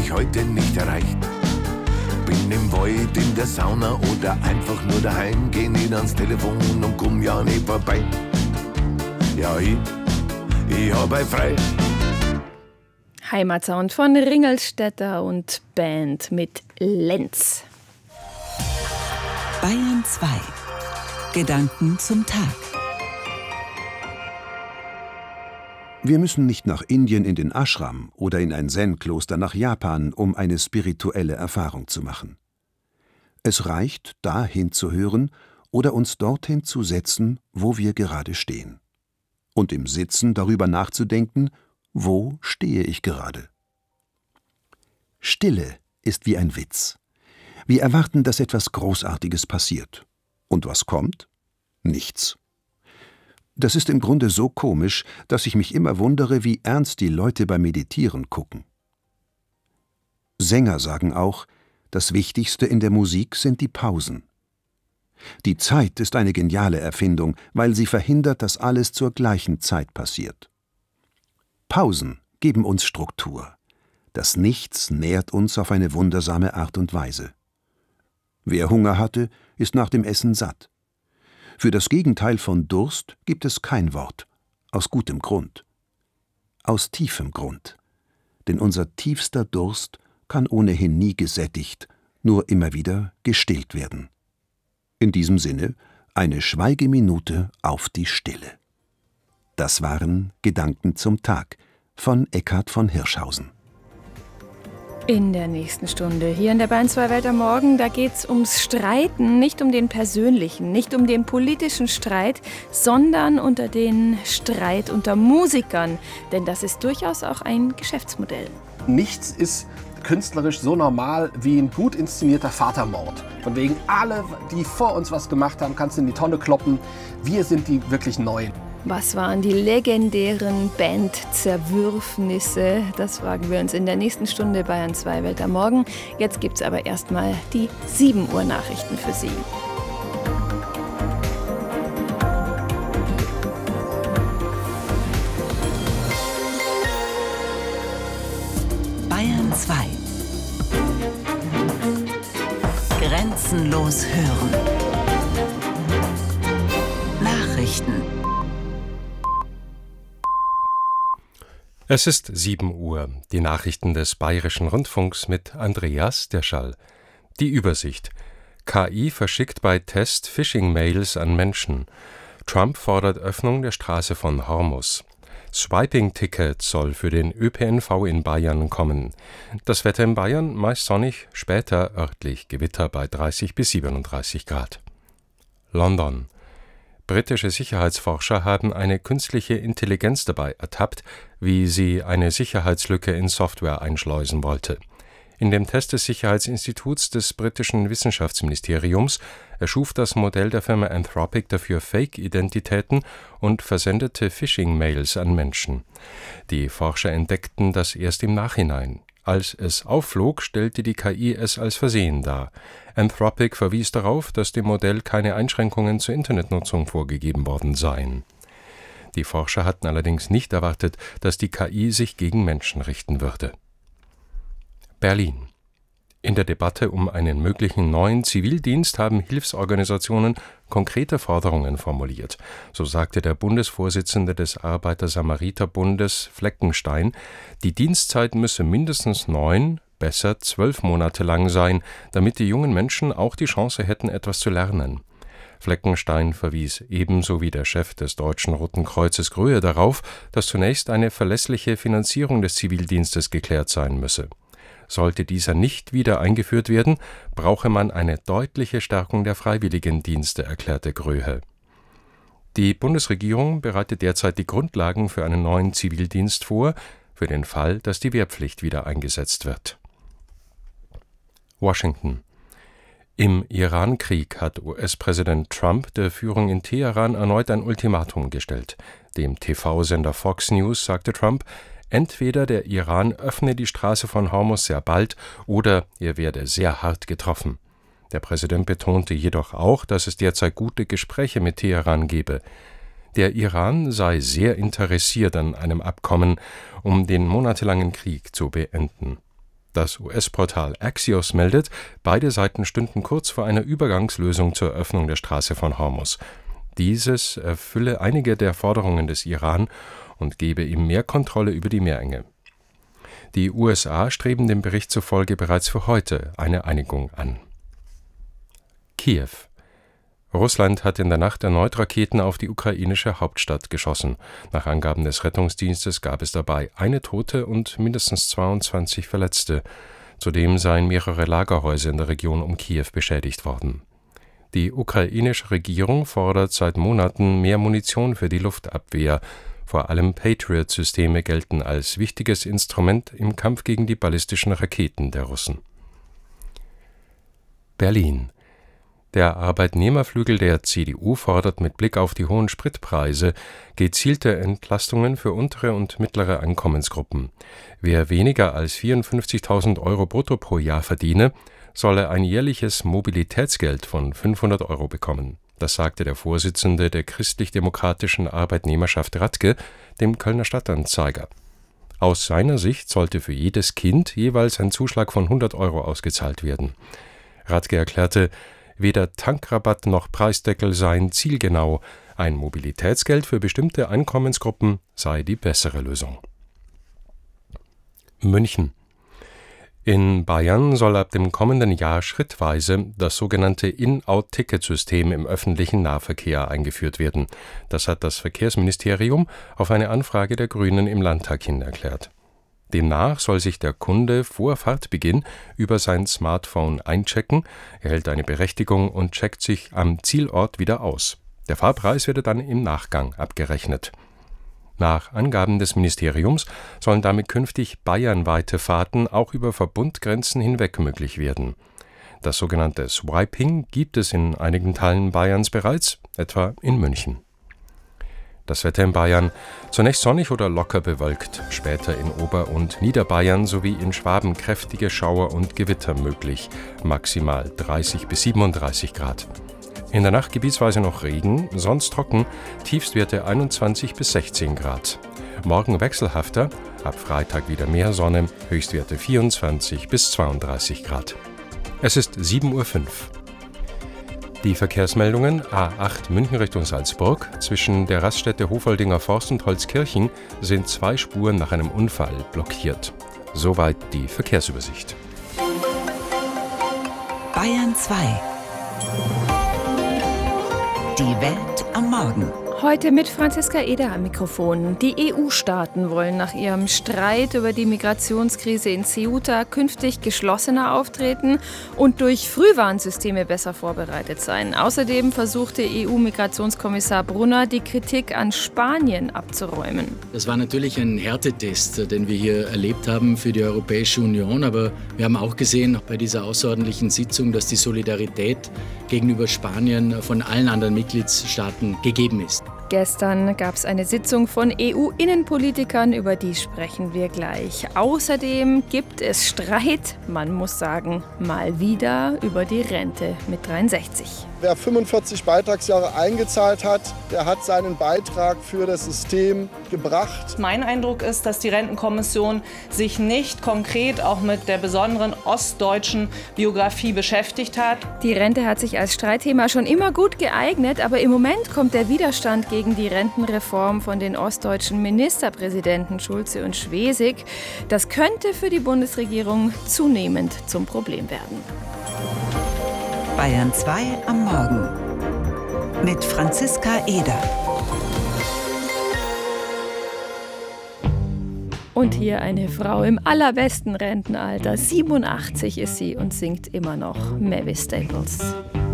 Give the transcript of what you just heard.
mich heute nicht erreicht. Bin im Wald, in der Sauna oder einfach nur daheim. Geh nicht ans Telefon und komm ja nicht vorbei. Ja, ich hab ein frei. Heimatsound von Ringelstetter und Band mit Lenz. Bayern 2. Gedanken zum Tag. Wir müssen nicht nach Indien in den Ashram oder in ein Zen-Kloster nach Japan, um eine spirituelle Erfahrung zu machen. Es reicht, da hinzuhören oder uns dorthin zu setzen, wo wir gerade stehen. Und im Sitzen darüber nachzudenken, wo stehe ich gerade? Stille ist wie ein Witz. Wir erwarten, dass etwas Großartiges passiert. Und was kommt? Nichts. Das ist im Grunde so komisch, dass ich mich immer wundere, wie ernst die Leute beim Meditieren gucken. Sänger sagen auch, das Wichtigste in der Musik sind die Pausen. Die Zeit ist eine geniale Erfindung, weil sie verhindert, dass alles zur gleichen Zeit passiert. Pausen geben uns Struktur. Das Nichts nährt uns auf eine wundersame Art und Weise. Wer Hunger hatte, ist nach dem Essen satt. Für das Gegenteil von Durst gibt es kein Wort, aus gutem Grund. Aus tiefem Grund. Denn unser tiefster Durst kann ohnehin nie gesättigt, nur immer wieder gestillt werden. In diesem Sinne eine Schweigeminute auf die Stille. Das waren Gedanken zum Tag von Eckhard von Hirschhausen. In der nächsten Stunde hier in der Bayern 2 Welt am Morgen, da geht's ums Streiten, nicht um den persönlichen, nicht um den politischen Streit, sondern unter den Streit unter Musikern. Denn das ist durchaus auch ein Geschäftsmodell. Nichts ist künstlerisch so normal wie ein gut inszenierter Vatermord. Von wegen alle, die vor uns was gemacht haben, kannst du in die Tonne kloppen. Wir sind die wirklich Neuen. Was waren die legendären Bandzerwürfnisse? Das fragen wir uns in der nächsten Stunde Bayern 2 Welt am Morgen. Jetzt gibt's aber erstmal die 7 Uhr Nachrichten für Sie. Bayern 2. Grenzenlos hören. Nachrichten. Es ist 7 Uhr. Die Nachrichten des Bayerischen Rundfunks mit Andreas Derschall. Die Übersicht. KI verschickt bei Test Phishing-Mails an Menschen. Trump fordert Öffnung der Straße von Hormus. Swiping-Ticket soll für den ÖPNV in Bayern kommen. Das Wetter in Bayern meist sonnig, später örtlich Gewitter bei 30 bis 37 Grad. London. Britische Sicherheitsforscher haben eine künstliche Intelligenz dabei ertappt, wie sie eine Sicherheitslücke in Software einschleusen wollte. In dem Test des Sicherheitsinstituts des britischen Wissenschaftsministeriums erschuf das Modell der Firma Anthropic dafür Fake-Identitäten und versendete Phishing-Mails an Menschen. Die Forscher entdeckten das erst im Nachhinein. Als es aufflog, stellte die KI es als Versehen dar. Anthropic verwies darauf, dass dem Modell keine Einschränkungen zur Internetnutzung vorgegeben worden seien. Die Forscher hatten allerdings nicht erwartet, dass die KI sich gegen Menschen richten würde. Berlin. In der Debatte um einen möglichen neuen Zivildienst haben Hilfsorganisationen konkrete Forderungen formuliert. So sagte der Bundesvorsitzende des Arbeiter-Samariter-Bundes Fleckenstein, die Dienstzeit müsse mindestens 9, besser 12 Monate lang sein, damit die jungen Menschen auch die Chance hätten, etwas zu lernen. Fleckenstein verwies ebenso wie der Chef des Deutschen Roten Kreuzes Gröhe darauf, dass zunächst eine verlässliche Finanzierung des Zivildienstes geklärt sein müsse. Sollte dieser nicht wieder eingeführt werden, brauche man eine deutliche Stärkung der Freiwilligendienste, erklärte Gröhe. Die Bundesregierung bereitet derzeit die Grundlagen für einen neuen Zivildienst vor, für den Fall, dass die Wehrpflicht wieder eingesetzt wird. Washington. Im Iran-Krieg hat US-Präsident Trump der Führung in Teheran erneut ein Ultimatum gestellt. Dem TV-Sender Fox News sagte Trump, entweder der Iran öffne die Straße von Hormus sehr bald oder er werde sehr hart getroffen. Der Präsident betonte jedoch auch, dass es derzeit gute Gespräche mit Teheran gebe. Der Iran sei sehr interessiert an einem Abkommen, um den monatelangen Krieg zu beenden. Das US-Portal Axios meldet, beide Seiten stünden kurz vor einer Übergangslösung zur Öffnung der Straße von Hormuz. Dieses erfülle einige der Forderungen des Iran und gebe ihm mehr Kontrolle über die Meerenge. Die USA streben dem Bericht zufolge bereits für heute eine Einigung an. Kiew. Russland hat in der Nacht erneut Raketen auf die ukrainische Hauptstadt geschossen. Nach Angaben des Rettungsdienstes gab es dabei eine Tote und mindestens 22 Verletzte. Zudem seien mehrere Lagerhäuser in der Region um Kiew beschädigt worden. Die ukrainische Regierung fordert seit Monaten mehr Munition für die Luftabwehr. Vor allem Patriot-Systeme gelten als wichtiges Instrument im Kampf gegen die ballistischen Raketen der Russen. Berlin. Der Arbeitnehmerflügel der CDU fordert mit Blick auf die hohen Spritpreise gezielte Entlastungen für untere und mittlere Einkommensgruppen. Wer weniger als 54.000 Euro brutto pro Jahr verdiene, solle ein jährliches Mobilitätsgeld von 500 Euro bekommen. Das sagte der Vorsitzende der christlich-demokratischen Arbeitnehmerschaft Radke dem Kölner Stadtanzeiger. Aus seiner Sicht sollte für jedes Kind jeweils ein Zuschlag von 100 Euro ausgezahlt werden. Radke erklärte, weder Tankrabatt noch Preisdeckel seien zielgenau. Ein Mobilitätsgeld für bestimmte Einkommensgruppen sei die bessere Lösung. München. In Bayern soll ab dem kommenden Jahr schrittweise das sogenannte In-Out-Ticket-System im öffentlichen Nahverkehr eingeführt werden. Das hat das Verkehrsministerium auf eine Anfrage der Grünen im Landtag hin erklärt. Demnach soll sich der Kunde vor Fahrtbeginn über sein Smartphone einchecken, erhält eine Berechtigung und checkt sich am Zielort wieder aus. Der Fahrpreis werde dann im Nachgang abgerechnet. Nach Angaben des Ministeriums sollen damit künftig bayernweite Fahrten auch über Verbundgrenzen hinweg möglich werden. Das sogenannte Swiping gibt es in einigen Teilen Bayerns bereits, etwa in München. Das Wetter in Bayern: zunächst sonnig oder locker bewölkt, später in Ober- und Niederbayern sowie in Schwaben kräftige Schauer und Gewitter möglich, maximal 30 bis 37 Grad. In der Nacht gebietsweise noch Regen, sonst trocken, Tiefstwerte 21 bis 16 Grad. Morgen wechselhafter, ab Freitag wieder mehr Sonne, Höchstwerte 24 bis 32 Grad. Es ist 7:05 Uhr. Die Verkehrsmeldungen: A8 München Richtung Salzburg. Zwischen der Raststätte Hofoldinger Forst und Holzkirchen sind 2 Spuren nach einem Unfall blockiert. Soweit die Verkehrsübersicht. Bayern 2. Die Welt am Morgen. Heute mit Franziska Eder am Mikrofon. Die EU-Staaten wollen nach ihrem Streit über die Migrationskrise in Ceuta künftig geschlossener auftreten und durch Frühwarnsysteme besser vorbereitet sein. Außerdem versuchte EU-Migrationskommissar Brunner, die Kritik an Spanien abzuräumen. Das war natürlich ein Härtetest, den wir hier erlebt haben für die Europäische Union. Aber wir haben auch gesehen bei dieser außerordentlichen Sitzung, dass die Solidarität gegenüber Spanien von allen anderen Mitgliedstaaten gegeben ist. Gestern gab es eine Sitzung von EU-Innenpolitikern, über die sprechen wir gleich. Außerdem gibt es Streit, man muss sagen, mal wieder über die Rente mit 63. Wer 45 Beitragsjahre eingezahlt hat, der hat seinen Beitrag für das System gebracht. Mein Eindruck ist, dass die Rentenkommission sich nicht konkret auch mit der besonderen ostdeutschen Biografie beschäftigt hat. Die Rente hat sich als Streitthema schon immer gut geeignet, aber im Moment kommt der Widerstand gegen die Rentenreform von den ostdeutschen Ministerpräsidenten Schulze und Schwesig. Das könnte für die Bundesregierung zunehmend zum Problem werden. Bayern 2 am Morgen mit Franziska Eder. Und hier eine Frau im allerbesten Rentenalter. 87 ist sie und singt immer noch Mavis Staples.